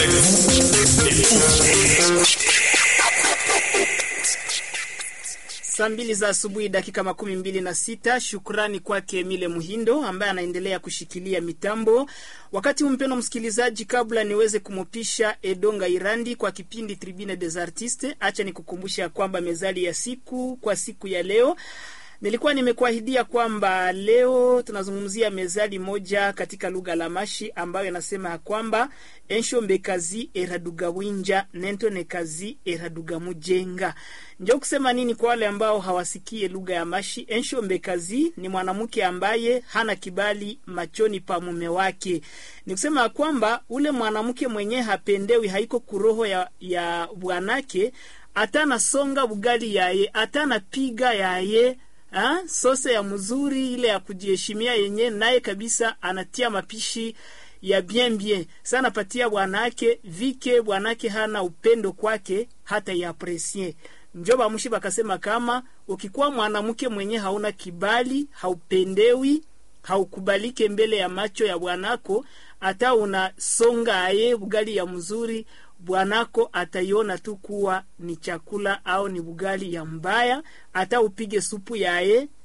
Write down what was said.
Saa 2 za asubuhi dakika 26. Shukrani kwake Emile Muhindo ambaye anaendelea kushikilia mitambo. Wakati mpeno msikilizaji, kabla niweze kumupisha Edonga Irandi kwa kipindi Tribune des Artistes, acha nikukumbusha kwamba mezali ya siku kwa siku ya leo nilikuwa nimekuahidia kwamba leo tunazungumzia mezali moja katika lugha la Mashi ambayo inasema kwamba ensho mbekazi eraduga winja nento nekazi eraduga mujenga. Njoo kusema nini kwa wale ambao hawasikie lugha ya Mashi? Ensho mbekazi ni mwanamke ambaye hana kibali machoni pa mume wake. Ni kusema kwamba ule mwanamke mwenye hapendewi, haiko kuroho ya bwanake, atana songa bugali yaye, atana piga yaye, sose ya mzuri ile ya kujiheshimia yenye, naye kabisa anatia mapishi ya bien sana patia bwanake vike. Bwanake hana upendo kwake hata ya aprecier. Njoba mushi bakasema kama ukikuwa mwanamke mwenye hauna kibali, haupendewi, haukubalike mbele ya macho ya bwanako, hata una songa aye bugali ya mzuri, bwanako ataiona tu kuwa ni chakula au ni bugali ya mbaya. Hata upige supu yae